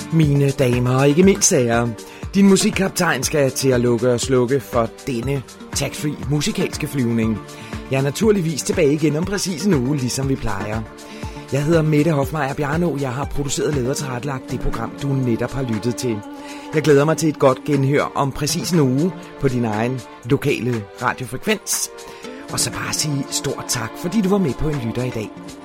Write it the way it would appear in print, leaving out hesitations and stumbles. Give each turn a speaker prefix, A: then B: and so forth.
A: Mine damer og ikke mindst herrer, din musikkaptajn skal til at lukke og slukke for denne tax-free musikalske flyvning. Jeg er naturligvis tilbage igen om præcis en uge, ligesom vi plejer. Jeg hedder Mette Hofmeier Bjarno. Jeg har produceret, lavet og tilrettelagt det program, du netop har lyttet til. Jeg glæder mig til et godt genhør om præcis en uge på din egen lokale radiofrekvens. Og så bare sige stort tak, fordi du var med på En Lytter i dag.